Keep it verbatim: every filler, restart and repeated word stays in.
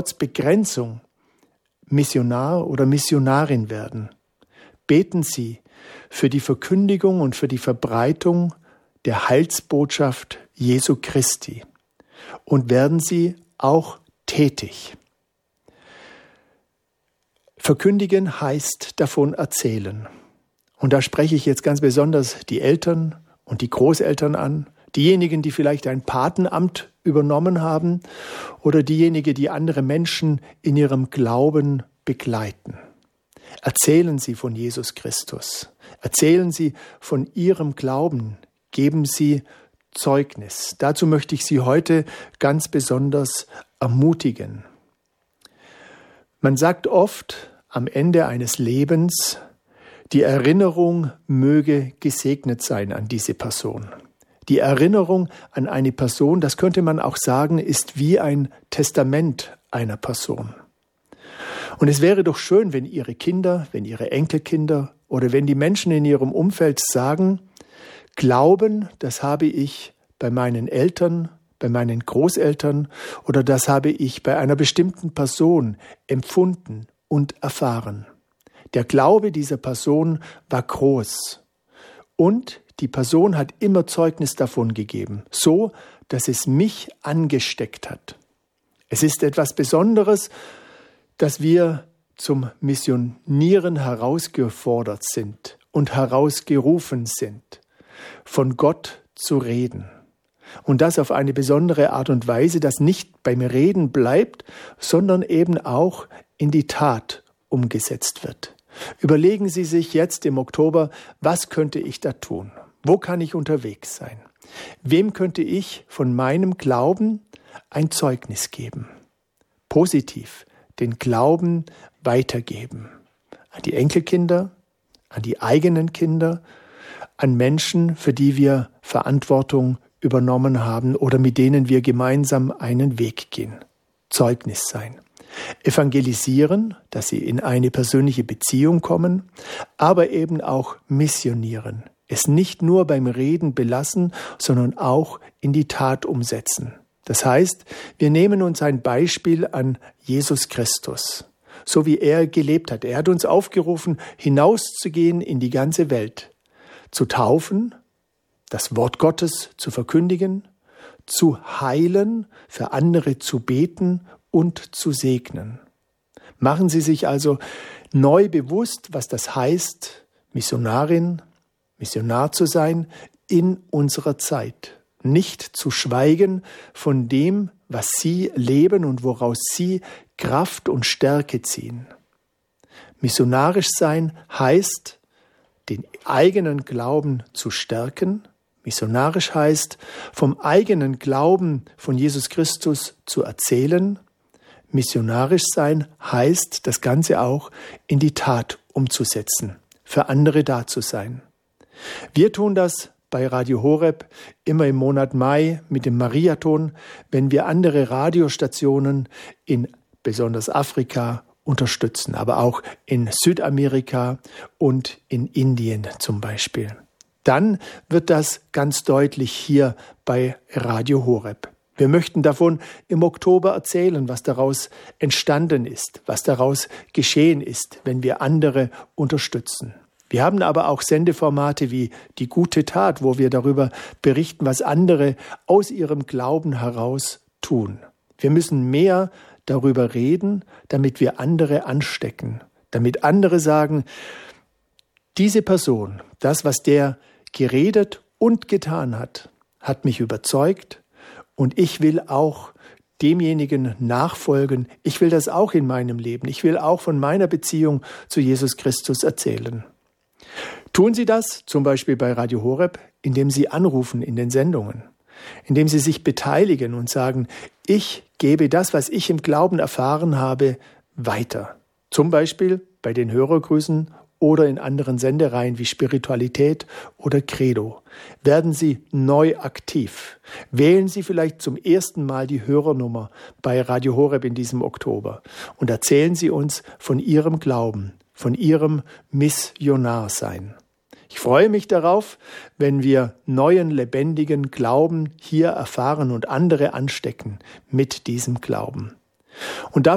trotz Begrenzung Missionar oder Missionarin werden. Beten Sie für die Verkündigung und für die Verbreitung der Heilsbotschaft Jesu Christi und werden Sie auch tätig. Verkündigen heißt davon erzählen. Und da spreche ich jetzt ganz besonders die Eltern und die Großeltern an, diejenigen, die vielleicht ein Patenamt übernommen haben oder diejenigen, die andere Menschen in ihrem Glauben begleiten. Erzählen Sie von Jesus Christus. Erzählen Sie von Ihrem Glauben. Geben Sie Zeugnis. Dazu möchte ich Sie heute ganz besonders ermutigen. Man sagt oft am Ende eines Lebens, die Erinnerung möge gesegnet sein an diese Person. Die Erinnerung an eine Person, das könnte man auch sagen, ist wie ein Testament einer Person. Und es wäre doch schön, wenn Ihre Kinder, wenn Ihre Enkelkinder oder wenn die Menschen in Ihrem Umfeld sagen, Glauben, das habe ich bei meinen Eltern, bei meinen Großeltern oder das habe ich bei einer bestimmten Person empfunden und erfahren. Der Glaube dieser Person war groß und die Person hat immer Zeugnis davon gegeben, so dass es mich angesteckt hat. Es ist etwas Besonderes, dass wir zum Missionieren herausgefordert sind und herausgerufen sind, von Gott zu reden. Und das auf eine besondere Art und Weise, das nicht beim Reden bleibt, sondern eben auch in die Tat umgesetzt wird. Überlegen Sie sich jetzt im Oktober, was könnte ich da tun? Wo kann ich unterwegs sein? Wem könnte ich von meinem Glauben ein Zeugnis geben? Positiv den Glauben weitergeben. An die Enkelkinder, an die eigenen Kinder, an Menschen, für die wir Verantwortung übernommen haben oder mit denen wir gemeinsam einen Weg gehen. Zeugnis sein. Evangelisieren, dass sie in eine persönliche Beziehung kommen, aber eben auch missionieren. Es nicht nur beim Reden belassen, sondern auch in die Tat umsetzen. Das heißt, wir nehmen uns ein Beispiel an Jesus Christus, so wie er gelebt hat. Er hat uns aufgerufen, hinauszugehen in die ganze Welt, zu taufen, das Wort Gottes zu verkündigen, zu heilen, für andere zu beten und zu segnen. Machen Sie sich also neu bewusst, was das heißt, Missionarin, Missionar zu sein in unserer Zeit. Nicht zu schweigen von dem, was Sie leben und woraus Sie Kraft und Stärke ziehen. Missionarisch sein heißt, den eigenen Glauben zu stärken. Missionarisch heißt, vom eigenen Glauben von Jesus Christus zu erzählen. Missionarisch sein heißt, das Ganze auch in die Tat umzusetzen, für andere da zu sein. Wir tun das bei Radio Horeb immer im Monat Mai mit dem Mariathon, wenn wir andere Radiostationen in besonders Afrika unterstützen, aber auch in Südamerika und in Indien zum Beispiel. Dann wird das ganz deutlich hier bei Radio Horeb. Wir möchten davon im Oktober erzählen, was daraus entstanden ist, was daraus geschehen ist, wenn wir andere unterstützen. Wir haben aber auch Sendeformate wie die gute Tat, wo wir darüber berichten, was andere aus ihrem Glauben heraus tun. Wir müssen mehr darüber reden, damit wir andere anstecken, damit andere sagen, diese Person, das, was der geredet und getan hat, hat mich überzeugt und ich will auch demjenigen nachfolgen. Ich will das auch in meinem Leben. Ich will auch von meiner Beziehung zu Jesus Christus erzählen. Tun Sie das zum Beispiel bei Radio Horeb, indem Sie anrufen in den Sendungen, indem Sie sich beteiligen und sagen, ich gebe das, was ich im Glauben erfahren habe, weiter. Zum Beispiel bei den Hörergrüßen oder in anderen Sendereihen wie Spiritualität oder Credo. Werden Sie neu aktiv. Wählen Sie vielleicht zum ersten Mal die Hörernummer bei Radio Horeb in diesem Oktober und erzählen Sie uns von Ihrem Glauben, von Ihrem Missionarsein. Ich freue mich darauf, wenn wir neuen, lebendigen Glauben hier erfahren und andere anstecken mit diesem Glauben. Und